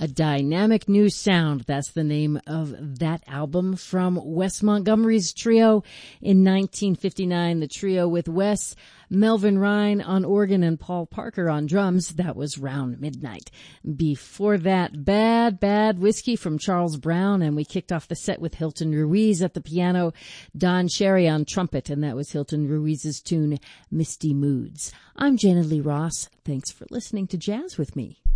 A Dynamic New Sound. That's the name of that album from Wes Montgomery's trio in 1959. The trio with Wes, Melvin Rhine on organ, and Paul Parker on drums. That was Round Midnight. Before that, Bad Bad Whiskey from Charles Brown, and we kicked off the set with Hilton Ruiz at the piano, Don Cherry on trumpet, and that was Hilton Ruiz's tune, Misty Moods. I'm Jana Lee Ross. Thanks for listening to Jazz with Me.